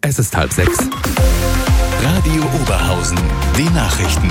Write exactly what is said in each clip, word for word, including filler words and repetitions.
Es ist halb sechs. Radio Oberhausen, die Nachrichten.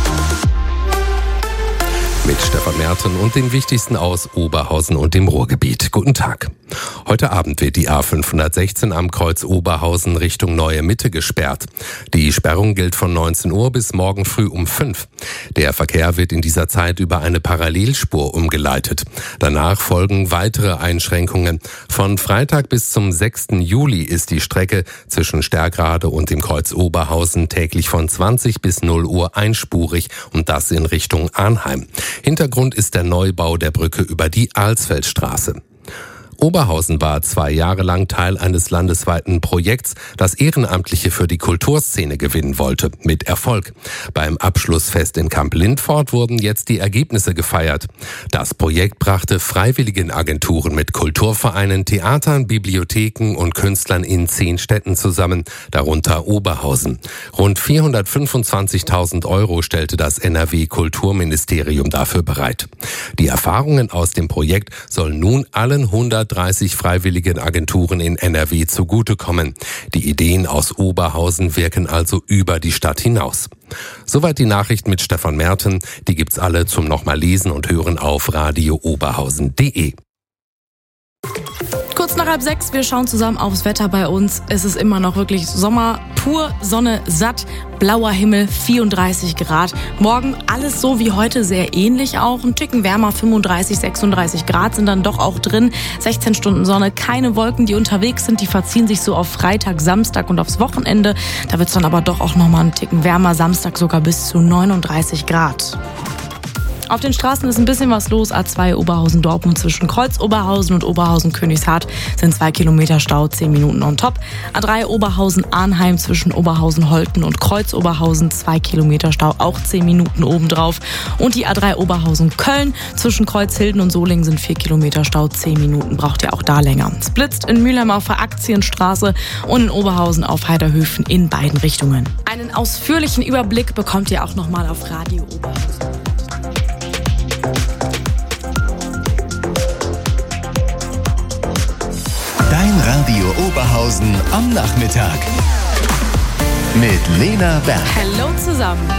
Mit Stefan Merten und den wichtigsten aus Oberhausen und dem Ruhrgebiet. Guten Tag. Heute Abend wird die A fünfhundertsechzehn am Kreuz Oberhausen Richtung Neue Mitte gesperrt. Die Sperrung gilt von neunzehn Uhr bis morgen früh um fünf. Der Verkehr wird in dieser Zeit über eine Parallelspur umgeleitet. Danach folgen weitere Einschränkungen. Von Freitag bis zum sechsten Juli ist die Strecke zwischen Sterkrade und dem Kreuz Oberhausen täglich von zwanzig bis null Uhr einspurig und das in Richtung Arnheim. Hintergrund ist der Neubau der Brücke über die Alsfeldstraße. Oberhausen war zwei Jahre lang Teil eines landesweiten Projekts, das Ehrenamtliche für die Kulturszene gewinnen wollte, mit Erfolg. Beim Abschlussfest in Kamp-Lindfort wurden jetzt die Ergebnisse gefeiert. Das Projekt brachte Freiwilligenagenturen mit Kulturvereinen, Theatern, Bibliotheken und Künstlern in zehn Städten zusammen, darunter Oberhausen. Rund vierhundertfünfundzwanzigtausend Euro stellte das N R W-Kulturministerium dafür bereit. Die Erfahrungen aus dem Projekt sollen nun allen hundertdreißig freiwilligen Agenturen in N R W zugutekommen. Die Ideen aus Oberhausen wirken also über die Stadt hinaus. Soweit die Nachrichten mit Stefan Merten. Die gibt's alle zum nochmal lesen und hören auf radio oberhausen punkt de. Kurz nach halb sechs, wir schauen zusammen aufs Wetter bei uns. Es ist immer noch wirklich Sommer, pur, Sonne, satt, blauer Himmel, vierunddreißig Grad. Morgen alles so wie heute, sehr ähnlich auch. Ein Ticken wärmer, fünfunddreißig, sechsunddreißig Grad sind dann doch auch drin. sechzehn Stunden Sonne, keine Wolken, die unterwegs sind. Die verziehen sich so auf Freitag, Samstag und aufs Wochenende. Da wird es dann aber doch auch nochmal ein Ticken wärmer. Samstag sogar bis zu neununddreißig Grad. Auf den Straßen ist ein bisschen was los. A zwei Oberhausen-Dortmund zwischen Kreuz Oberhausen und Oberhausen-Königshardt sind zwei Kilometer Stau, zehn Minuten on top. A drei Oberhausen-Arnheim zwischen Oberhausen-Holten und Kreuz Oberhausen, zwei Kilometer Stau, auch zehn Minuten obendrauf. Und die A drei Oberhausen-Köln zwischen Kreuzhilden und Solingen sind vier Kilometer Stau, zehn Minuten, braucht ihr auch da länger. Es blitzt in Mülheim auf der Aktienstraße und in Oberhausen auf Heiderhöfen in beiden Richtungen. Einen ausführlichen Überblick bekommt ihr auch nochmal auf Radio Oberhausen. Dein Radio Oberhausen am Nachmittag. Mit Lena Berg. Hallo zusammen.